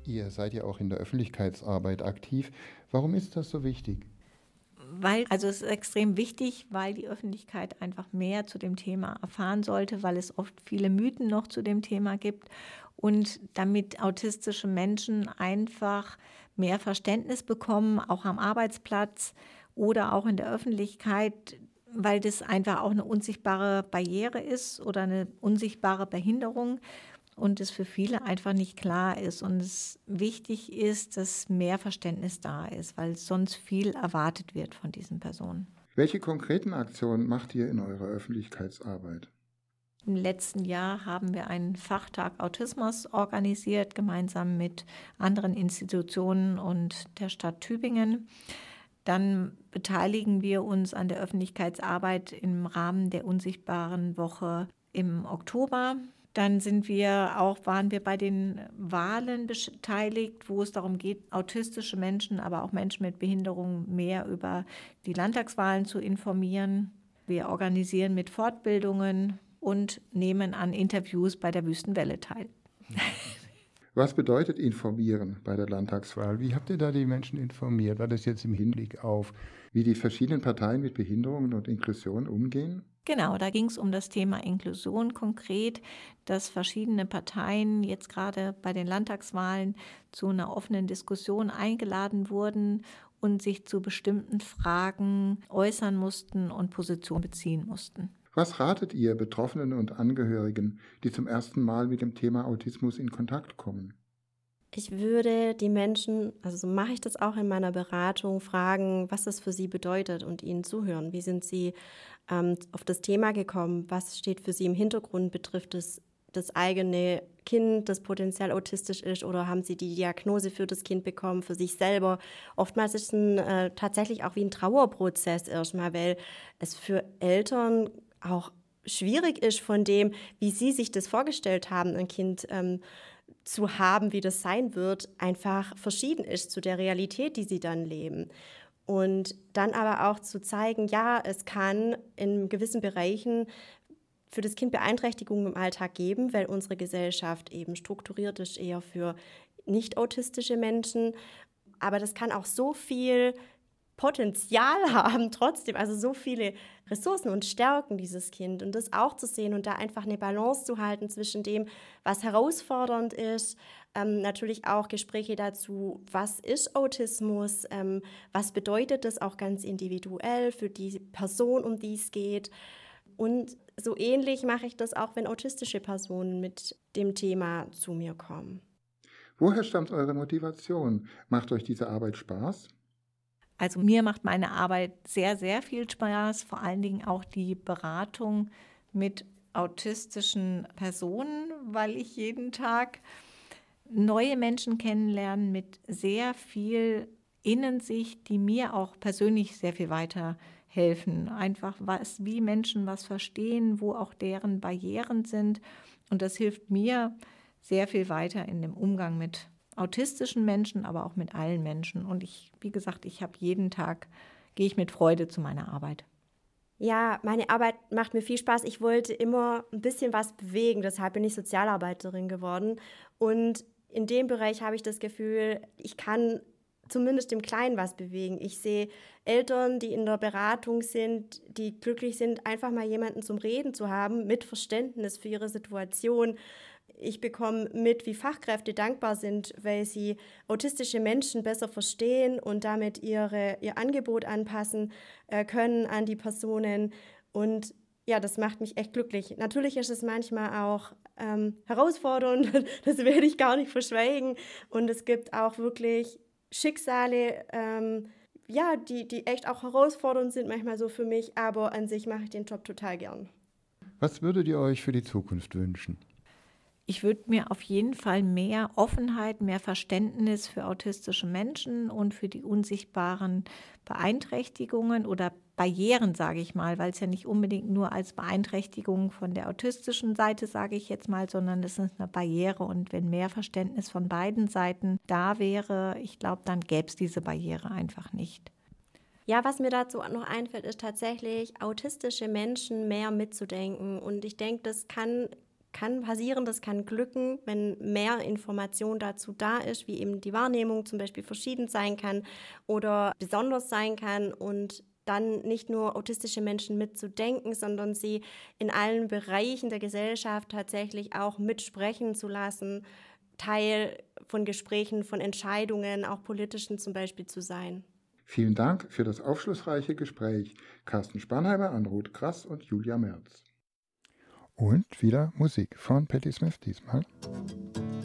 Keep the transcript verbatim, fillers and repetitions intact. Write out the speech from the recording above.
Ihr seid ja auch in der Öffentlichkeitsarbeit aktiv. Warum ist das so wichtig? Weil, also es ist extrem wichtig, weil die Öffentlichkeit einfach mehr zu dem Thema erfahren sollte, weil es oft viele Mythen noch zu dem Thema gibt und damit autistische Menschen einfach mehr Verständnis bekommen, auch am Arbeitsplatz oder auch in der Öffentlichkeit, weil das einfach auch eine unsichtbare Barriere ist oder eine unsichtbare Behinderung und es für viele einfach nicht klar ist und es wichtig ist, dass mehr Verständnis da ist, weil sonst viel erwartet wird von diesen Personen. Welche konkreten Aktionen macht ihr in eurer Öffentlichkeitsarbeit? Im letzten Jahr haben wir einen Fachtag Autismus organisiert, gemeinsam mit anderen Institutionen und der Stadt Tübingen. Dann beteiligen wir uns an der Öffentlichkeitsarbeit im Rahmen der Unsichtbaren Woche im Oktober. Dann sind wir auch, waren wir bei den Wahlen beteiligt, wo es darum geht, autistische Menschen, aber auch Menschen mit Behinderung mehr über die Landtagswahlen zu informieren. Wir organisieren mit Fortbildungen und nehmen an Interviews bei der Wüstenwelle teil. Was bedeutet informieren bei der Landtagswahl? Wie habt ihr da die Menschen informiert? War das jetzt im Hinblick auf, wie die verschiedenen Parteien mit Behinderungen und Inklusion umgehen? Genau, da ging es um das Thema Inklusion konkret, dass verschiedene Parteien jetzt gerade bei den Landtagswahlen zu einer offenen Diskussion eingeladen wurden und sich zu bestimmten Fragen äußern mussten und Position beziehen mussten. Was ratet ihr Betroffenen und Angehörigen, die zum ersten Mal mit dem Thema Autismus in Kontakt kommen? Ich würde die Menschen, also so mache ich das auch in meiner Beratung, fragen, was das für sie bedeutet und ihnen zuhören. Wie sind sie ähm, auf das Thema gekommen? Was steht für sie im Hintergrund? Betrifft es das eigene Kind, das potenziell autistisch ist, oder haben sie die Diagnose für das Kind bekommen, für sich selber? Oftmals ist es ein, äh, tatsächlich auch wie ein Trauerprozess erstmal, weil es für Eltern auch schwierig ist von dem, wie sie sich das vorgestellt haben, ein Kind ähm, zu haben, wie das sein wird, einfach verschieden ist zu der Realität, die sie dann leben. Und dann aber auch zu zeigen, ja, es kann in gewissen Bereichen für das Kind Beeinträchtigungen im Alltag geben, weil unsere Gesellschaft eben strukturiert ist eher für nicht autistische Menschen. Aber das kann auch so viel Potenzial haben trotzdem, also so viele Ressourcen und Stärken, dieses Kind. Und das auch zu sehen und da einfach eine Balance zu halten zwischen dem, was herausfordernd ist, ähm, natürlich auch Gespräche dazu, was ist Autismus, ähm, was bedeutet das auch ganz individuell für die Person, um die es geht. Und so ähnlich mache ich das auch, wenn autistische Personen mit dem Thema zu mir kommen. Woher stammt eure Motivation? Macht euch diese Arbeit Spaß? Also mir macht meine Arbeit sehr, sehr viel Spaß, vor allen Dingen auch die Beratung mit autistischen Personen, weil ich jeden Tag neue Menschen kennenlerne mit sehr viel Innensicht, die mir auch persönlich sehr viel weiterhelfen. Einfach was, wie Menschen was verstehen, wo auch deren Barrieren sind. Und das hilft mir sehr viel weiter in dem Umgang mit autistischen Menschen, aber auch mit allen Menschen. Und ich, wie gesagt, ich habe jeden Tag, gehe ich mit Freude zu meiner Arbeit. Ja, meine Arbeit macht mir viel Spaß. Ich wollte immer ein bisschen was bewegen, deshalb bin ich Sozialarbeiterin geworden. Und in dem Bereich habe ich das Gefühl, ich kann zumindest im Kleinen was bewegen. Ich sehe Eltern, die in der Beratung sind, die glücklich sind, einfach mal jemanden zum Reden zu haben, mit Verständnis für ihre Situation. Ich bekomme mit, wie Fachkräfte dankbar sind, weil sie autistische Menschen besser verstehen und damit ihre, ihr Angebot anpassen äh, können an die Personen. Und ja, das macht mich echt glücklich. Natürlich ist es manchmal auch ähm, herausfordernd, das werde ich gar nicht verschweigen. Und es gibt auch wirklich Schicksale, ähm, ja, die, die echt auch herausfordernd sind, manchmal so für mich. Aber an sich mache ich den Job total gern. Was würdet ihr euch für die Zukunft wünschen? Ich würde mir auf jeden Fall mehr Offenheit, mehr Verständnis für autistische Menschen und für die unsichtbaren Beeinträchtigungen oder Barrieren, sage ich mal, weil es ja nicht unbedingt nur als Beeinträchtigung von der autistischen Seite, sage ich jetzt mal, sondern es ist eine Barriere. Und wenn mehr Verständnis von beiden Seiten da wäre, ich glaube, dann gäbe es diese Barriere einfach nicht. Ja, was mir dazu noch einfällt, ist tatsächlich, autistische Menschen mehr mitzudenken. Und ich denke, das kann kann passieren, das kann glücken, wenn mehr Information dazu da ist, wie eben die Wahrnehmung zum Beispiel verschieden sein kann oder besonders sein kann und dann nicht nur autistische Menschen mitzudenken, sondern sie in allen Bereichen der Gesellschaft tatsächlich auch mitsprechen zu lassen, Teil von Gesprächen, von Entscheidungen, auch politischen zum Beispiel zu sein. Vielen Dank für das aufschlussreiche Gespräch. Carsten Spanheimer an Ruth Krass und Julia Merz. Und wieder Musik von Patti Smith diesmal.